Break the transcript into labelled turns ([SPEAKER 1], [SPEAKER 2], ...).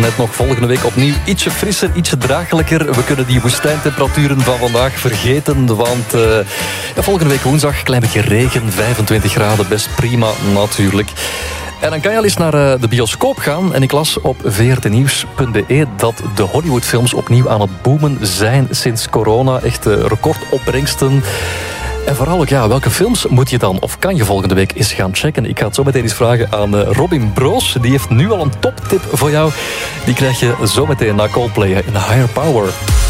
[SPEAKER 1] Net nog volgende week opnieuw ietsje frisser, ietsje draaglijker. We kunnen die woestijntemperaturen van vandaag vergeten, want volgende week woensdag een klein beetje regen, 25 graden, best prima natuurlijk. En dan kan je al eens naar de bioscoop gaan. En ik las op vrtnieuws.be dat de Hollywoodfilms opnieuw aan het boomen zijn sinds corona. Echt recordopbrengsten. En vooral ook, welke films moet je dan of kan je volgende week eens gaan checken? Ik ga het zo meteen eens vragen aan Robin Broos. Die heeft nu al een toptip voor jou. Die krijg je zo meteen na Coldplay in Higher Power.